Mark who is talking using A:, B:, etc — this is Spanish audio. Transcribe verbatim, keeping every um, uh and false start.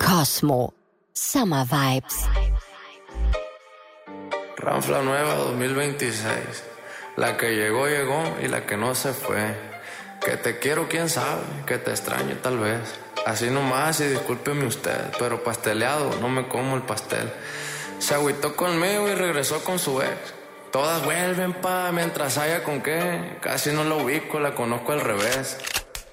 A: Cosmo, Summer Vibes.
B: Ranfla nueva dos mil veintiséis. La que llegó, llegó y la que no se fue. Que te quiero, quién sabe, que te extraño tal vez. Así nomás y discúlpeme usted, pero pasteleado, no me como el pastel. Se agüitó conmigo y regresó con su ex. Todas vuelven pa' mientras haya con qué. Casi no la ubico, la conozco al revés.